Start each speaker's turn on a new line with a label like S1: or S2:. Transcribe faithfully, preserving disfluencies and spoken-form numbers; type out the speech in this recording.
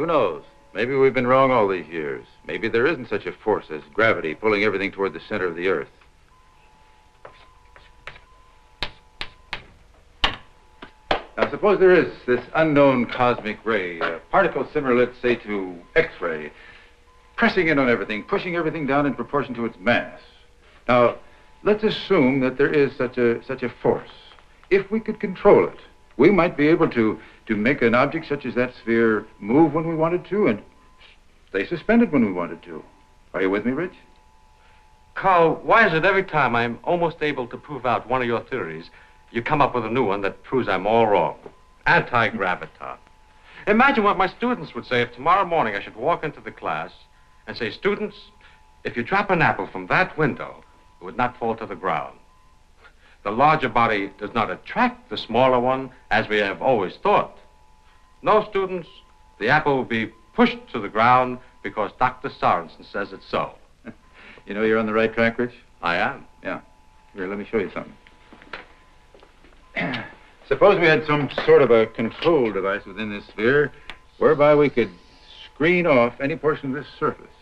S1: Who knows? Maybe we've been wrong all these years. Maybe there isn't such a force as gravity pulling everything toward the center of the Earth. Now, suppose there is this unknown cosmic ray, a particle similar, let's say, to X-ray, pressing in on everything, pushing everything down in proportion to its mass. Now, let's assume that there is such a, such a force. If we could control it, we might be able to, to make an object such as that sphere move when we wanted to and stay suspended when we wanted to. Are you with me, Rich?
S2: Carl, why is it every time I'm almost able to prove out one of your theories, you come up with a new one that proves I'm all wrong? Anti-graviton. Imagine what my students would say if tomorrow morning I should walk into the class and say, students, if you drop an apple from that window, it would not fall to the ground. The larger body does not attract the smaller one, as we have always thought. No, students, the apple will be pushed to the ground because Doctor Sorensen says it's so.
S1: You know you're on the right track, Rich?
S2: I am.
S1: Yeah. Here, let me show you something. Suppose we had some sort of a control device within this sphere whereby we could screen off any portion of this surface.